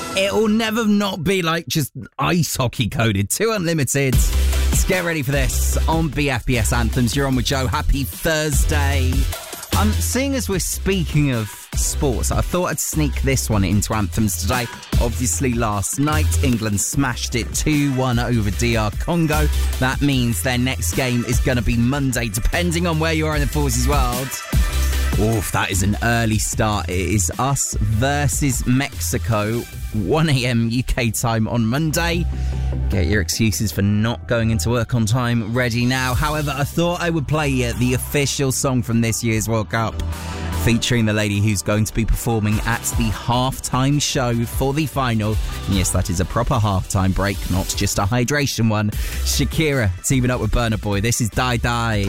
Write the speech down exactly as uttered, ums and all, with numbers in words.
It'll never not be like just ice hockey coded. Two Unlimited. Let's get ready for this on B F B S Anthems. You're on with Joe. Happy Thursday. Um, seeing as we're speaking of sports, I thought I'd sneak this one into Anthems today. Obviously, last night, England smashed it two one over D R Congo. That means their next game is going to be Monday, depending on where you are in the Forces world. Oof, that is an early start. It is us versus Mexico, one a.m. U K time on Monday. Get your excuses for not going into work on time ready now. However, I thought I would play you the official song from this year's World Cup, featuring the lady who's going to be performing at the halftime show for the final. And yes, that is a proper halftime break, not just a hydration one. Shakira teaming up with Burna Boy. This is Die Die.